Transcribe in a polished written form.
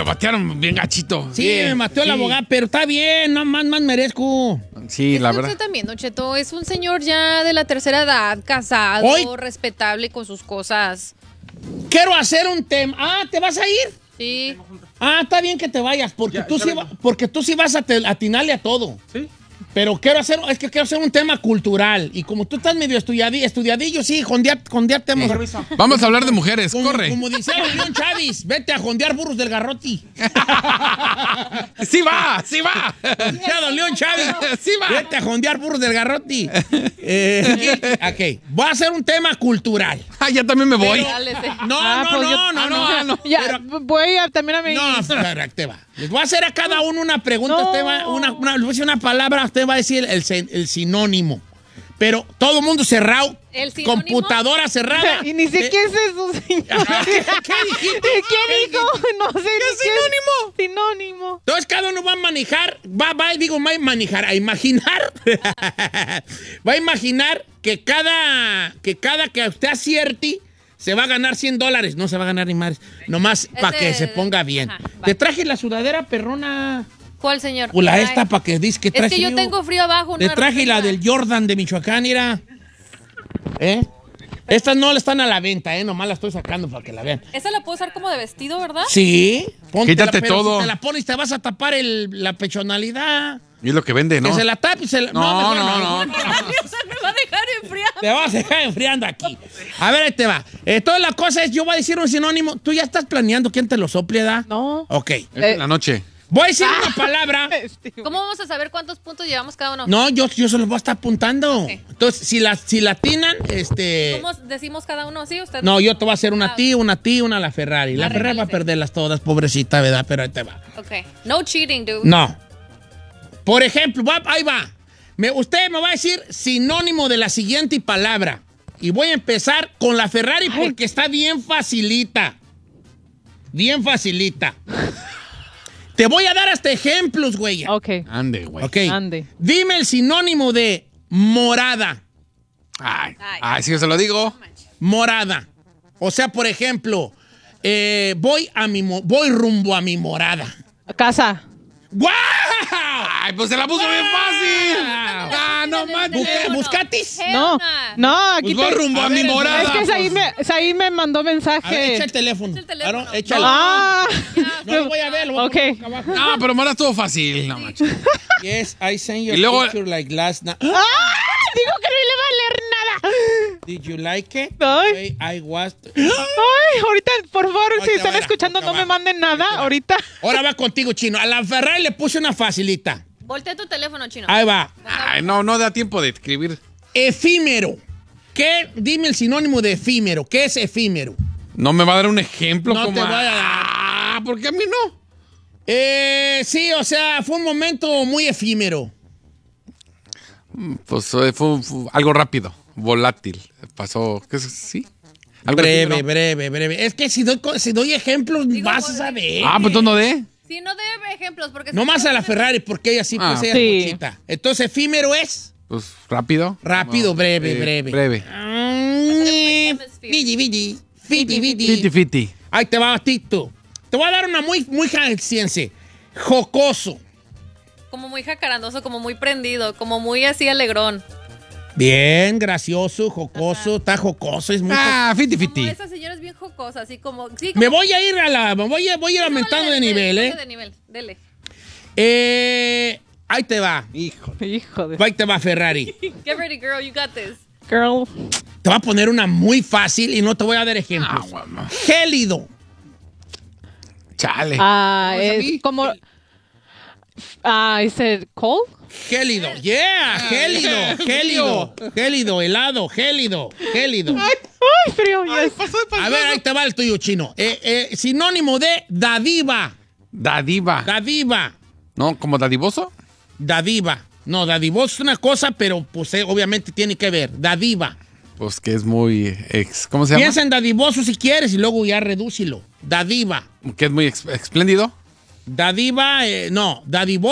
batearon bien gachito. Sí, me mató el abogado, pero está bien, no más merezco. Sí, la verdad. Usted también, Don Cheto, es un señor ya de la tercera edad, casado, respetable con sus cosas. Quiero hacer un tema. Ah, ¿te vas a ir? Sí. Ah, está bien que te vayas, porque tú sí vas a atinarle a todo. Sí. Pero quiero hacer un tema cultural. Y como tú estás medio estudiadillo, sí, jondear temas. Vamos a hablar de mujeres, corre. Como dice León Chávez, vete a jondear burros del garrote. Sí va. Dice Don León Chávez, Sí va. vete a jondear burros del garrote. Ok, voy a hacer un tema cultural. Ah, ya también me voy. No. Ya, voy a también a mí. No, te va. Les voy a hacer a cada uno una pregunta. No. Usted va, les voy a decir una palabra, usted va a decir el sinónimo. Pero todo el mundo cerrado. ¿El sinónimo? Computadora cerrada. Y ni sé qué es eso, señor. ¿Qué dijiste? ¿Qué dijo? No sé. ¿Qué sinónimo? Sinónimo. Entonces cada uno va a manejar, va a imaginar. Va a imaginar que cada que usted acierte, se va a ganar $100. No se va a ganar ni más. Nomás para que se ponga bien. Ajá, Te traje la sudadera perrona. ¿Cuál, señor? O la esta para que dices que traes Es que yo frío. tengo frío abajo. Te traje la del Jordan de Michoacán, mira. Estas no están a la venta, nomás la estoy sacando para que la vean. Esa la puedo usar como de vestido, ¿verdad? Sí. Quítate pero todo. Si te la pones te vas a tapar la pechonalidad. Y es lo que vende, ¿no? Que se la tape y se la... No. O sea, me va a dejar enfriado. Te vas a dejar enfriando aquí. A ver, ahí te va. Toda la cosa es, yo voy a decir un sinónimo. ¿Tú ya estás planeando quién te lo sople, da? No. Ok. Es en la noche. Voy a decir una palabra. ¿Cómo vamos a saber cuántos puntos llevamos cada uno? No, yo se los voy a estar apuntando. Ok. Entonces, si la atinan, ¿Cómo decimos cada uno? ¿Sí, usted? No, yo te voy a hacer una a ti, una a la Ferrari. La Ferrari va a regálese. perderlas todas, pobrecita, ¿verdad? Pero ahí te va. Ok. No cheating, dude. No. Por ejemplo, ahí va. Usted me va a decir sinónimo de la siguiente palabra. Y voy a empezar con la Ferrari porque está bien facilita. Bien facilita. Te voy a dar hasta ejemplos, güey. Ok. Ande, güey. Ok. Ande. Dime el sinónimo de morada. Ay, sí, yo se lo digo. Morada. O sea, por ejemplo, voy rumbo a mi morada. Casa. ¡Guau! Ay, pues se la puso bien fácil. Ah, no manches. ¿Buscatis? No. No, aquí Pues voy rumbo a mi morada. Es que Saí me mandó mensaje. A ver, echa el teléfono. Echa el teléfono. Claro, échalo. Ah. No lo voy a ver, lo voy a Ok. poner acá abajo. No, pero Mora estuvo fácil. No manches. Yes, I sent you Y luego- a picture like last night. ¡Ah! Digo que no le va a leer nada. Did you like it? Ay. Okay, I was... Ay, ahorita, por favor, Ahí si te están va, escuchando, ahí te no va. me manden nada Ahí te va. ahorita. Ahora va contigo, Chino. A la Ferrari le puse una facilita. Voltea tu teléfono, chino. Ahí va. Ay, no da tiempo de escribir. Efímero. Dime el sinónimo de efímero. ¿Qué es efímero? No me va a dar un ejemplo No como. te voy a dar. Ah, ¿por qué a mí no? Sí, o sea, fue un momento muy efímero. Pues fue algo rápido, volátil. Pasó, ¿qué es? ¿Sí? Algo efímero. Breve. Es que si doy ejemplos, vas a saber. Ah, pues tú no de. Sí, no debe ejemplos porque... No más a la Ferrari, porque ella sí, Ah. pues ella Sí. es pochita. Entonces, efímero es Pues rápido. rápido, No, breve. Breve. Fiti. Fiti. Ahí te va, Tito. Te voy a dar una muy ciencia. Jocoso. Como muy jacarandoso, como muy prendido, como muy así alegrón. Bien, gracioso, jocoso. Está jocoso, es muy Ah, fiti. Como esa señora es bien jocosa, así como... Sí, Me voy a ir voy a ir aumentando de nivel, de nivel, dele. Ahí te va. Hijo de... Ahí te va, Ferrari. Get ready, girl, you got this. Girl. Te voy a poner una muy fácil y no te voy a dar Ah, ejemplos. bueno. Gélido. Chale. Ah, ¿Cómo es a es mí? como... ¿es el cold? Gélido. Yeah, gélido, helado, gélido. Ay, frío, yes. A ver, ahí te va el tuyo, Chino. Sinónimo de dadiva. Dadiva. ¿No? ¿Como dadivoso? Dadiva. No, dadivoso es una cosa, pero pues obviamente tiene que ver. Dadiva. Pues que es muy ¿cómo se llama? Piensa en dadivoso si quieres y luego ya redúcilo. Dadiva. Que es muy espléndido. Dadiva, no, dadivoso.